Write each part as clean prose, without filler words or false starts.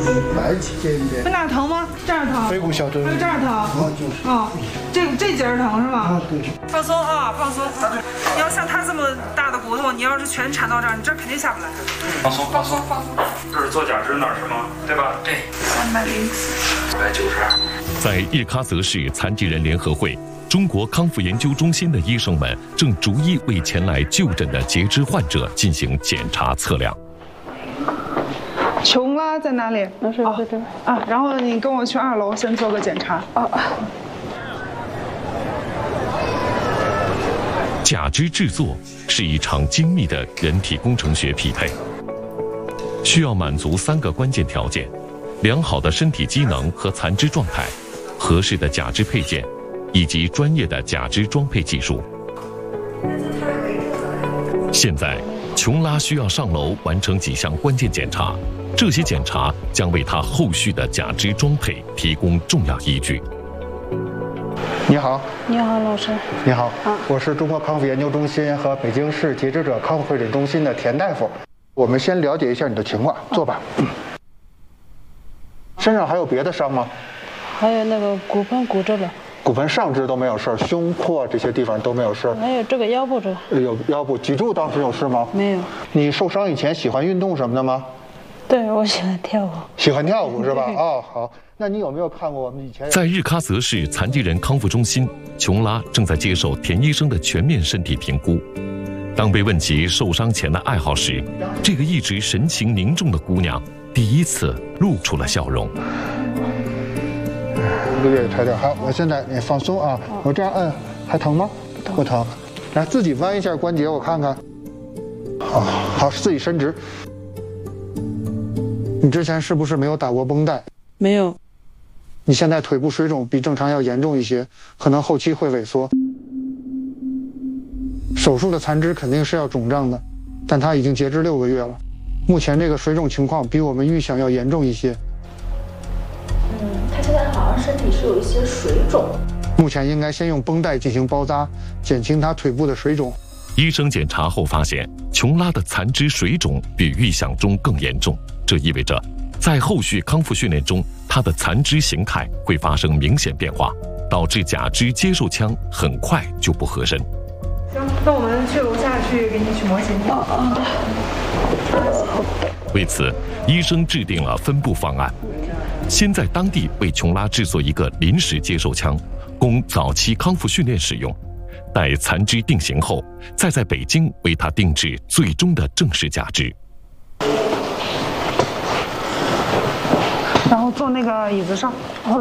白起点点。 哪疼吗？这儿疼。 背部小腿。 还有这儿疼。 就是。 哦，这节儿疼是吧？ 啊，对。 放松啊，放松。你要像他这么大的骨头，你要是全缠到这儿，你这肯定下不来。 放松，放松，放松。这是做假肢那儿是吗？对吧？对。304。192。 在日喀则市残疾人联合会。 中国康复研究中心的医生们正逐一为前来就诊的截肢患者进行检查测量。 琼拉在哪里？ 老师在这儿啊。然后你跟我去2楼先做个检查。 假肢制作是一场精密的人体工程学匹配，需要满足3个关键条件：良好的身体机能和残肢状态，合适的假肢配件。 以及专业的假肢装配技术。现在，琼拉需要上楼完成几项关键检查，这些检查将为他后续的假肢装配提供重要依据。 你好， 你好，老师。 你好，我是中国康复研究中心和北京市截肢者康复会诊中心的田大夫。我们先了解一下你的情况，坐吧。身上还有别的伤吗？ 还有那个骨盆骨折了。 骨盆上肢都没有事儿，胸廓这些地方都没有事儿。 还有这个腰部这个。 有腰部，脊柱当时有事吗？ 没有。 你受伤以前喜欢运动什么的吗？ 对，我喜欢跳舞。 喜欢跳舞是吧？哦，好。那你有没有看过我们以前？ 在日喀则市残疾人康复中心，琼拉正在接受田医生的全面身体评估。当被问及受伤前的爱好时，这个一直神情凝重的姑娘第一次露出了笑容。 1个月抬点，好，我现在你放松啊，我这样摁，还疼吗？不疼，来自己弯一下关节，我看看。好，自己伸直。你之前是不是没有打过绷带？ 没有。 你现在腿部水肿比正常要严重一些，可能后期会萎缩。手术的残肢肯定是要肿胀的，但它已经截肢6个月了，目前这个水肿情况比我们预想要严重一些。 他现在好像身体是有一些水肿， 目前应该先用绷带进行包扎，减轻他腿部的水肿。 医生检查后发现，琼拉的残肢水肿比预想中更严重，这意味着在后续康复训练中，他的残肢形态会发生明显变化，导致假肢接受腔很快就不合身。 行，那我们去楼下去给你取模型。 为此，医生制定了分步方案。 先在当地为琼拉制作一个临时接受腔，供早期康复训练使用。待残肢定型后，再在北京为他定制最终的正式假肢。 然后坐那个椅子上，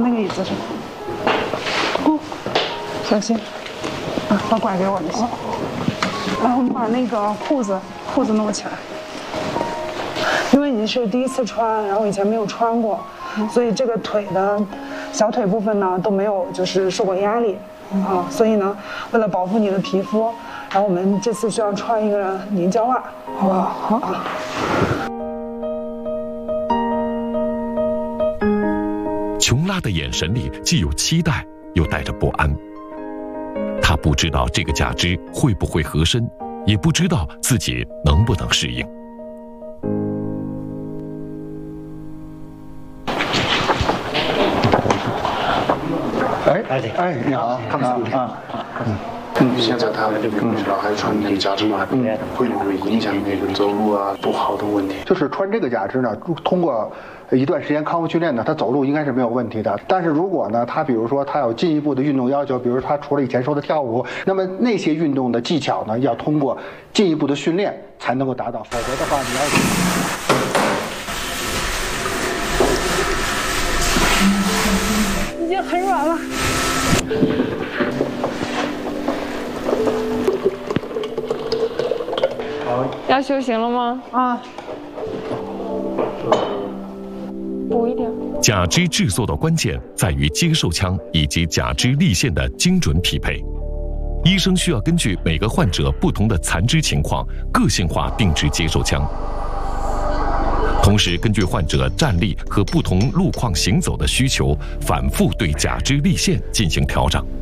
小心，把拐给我就行。然后我们把那个裤子弄起来，因为你是第一次穿，然后以前没有穿过。 所以这个腿的小腿部分呢都没有就是受过压力啊，所以呢，为了保护你的皮肤，然后我们这次需要穿一个凝胶袜，好不好？好啊。 琼拉的眼神里既有期待，又带着不安。她不知道这个假肢会不会合身，也不知道自己能不能适应。 哎，你好，看看啊， 现在他老还穿那个假肢嘛，会不会影响那个走路啊不好的问题？ 就是穿这个假肢呢，通过一段时间康复训练呢，他走路应该是没有问题的。但是如果呢，他比如说他有进一步的运动要求，比如他除了以前说的跳舞，那么那些运动的技巧呢，要通过进一步的训练才能够达到，否则的话你要。 已经很软了。 要休息了吗？ 啊。 补一点。 假肢制作的关键在于接受腔以及假肢立线的精准匹配。医生需要根据每个患者不同的残肢情况，个性化定制接受腔。 同时，根据患者站立和不同路况行走的需求，反复对假肢立线进行调整。